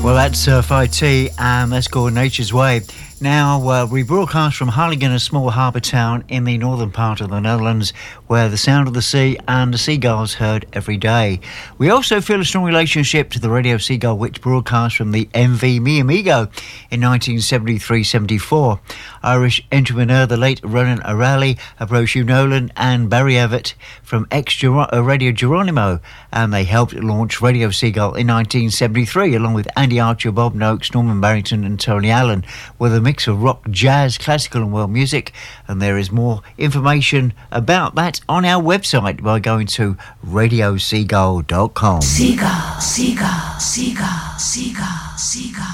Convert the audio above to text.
Well, that's Surf IT, and that's called Nature's Way. Now, we broadcast from Harlingen, a small harbour town in the northern part of the Netherlands, where the sound of the sea and the seagulls heard every day. We also feel a strong relationship to the Radio Seagull, which broadcast from the MV Mi Amigo in 1973-74. Irish entrepreneur, the late Ronan O'Reilly, approached Hugh Nolan and Barry Evett from Radio Geronimo, and they helped launch Radio Seagull in 1973, along with Andy Archer, Bob Noakes, Norman Barrington and Tony Allen, with a mix of rock, jazz, classical and world music. And there is more information about that on our website by going to radioseagull.com. Seagull, seagull, seagull, seagull, seagull.